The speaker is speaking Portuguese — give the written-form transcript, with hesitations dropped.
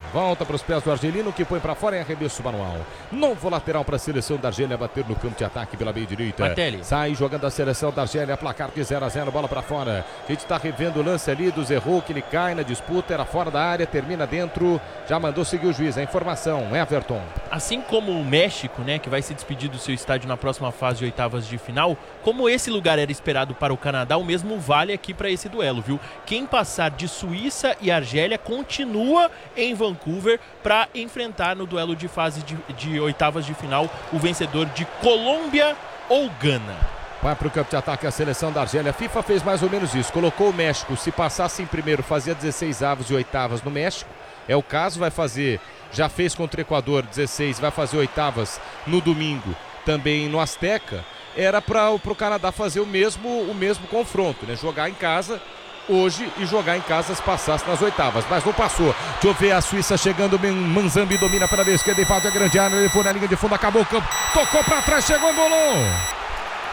Volta para os pés do argelino, que põe para fora em arremesso manual. Novo lateral para a seleção da Argélia bater no campo de ataque pela meia direita. Martelli. Sai jogando a seleção da Argélia, placar de 0-0, bola para fora. A gente está revendo o lance ali do Zerro, que ele cai na disputa, era fora da área, termina dentro. Já mandou seguir o juiz. A informação, Everton. Assim como o México, né, que vai se despedir do seu estádio na próxima fase de oitavas de final, como esse lugar era esperado para o Canadá, o mesmo vale aqui para esse duelo, viu? Quem passar de Suíça e Argélia continua em Vancouver para enfrentar no duelo de fase de oitavas de final o vencedor de Colômbia ou Gana. Vai para o campo de ataque a seleção da Argélia. A FIFA fez mais ou menos isso. Colocou o México, se passasse em primeiro, fazia 16 avos e oitavas no México. É o caso, vai fazer, já fez contra o Equador 16, vai fazer oitavas no domingo, também no Azteca. Era para o Canadá fazer o mesmo confronto, né? Jogar em casa hoje e jogar em casa se passasse nas oitavas, mas não passou. Deixa eu ver a Suíça chegando, Manzambi domina pela esquerda, invade a grande área, ele foi na linha de fundo, acabou o campo, tocou para trás, chegou, embolou.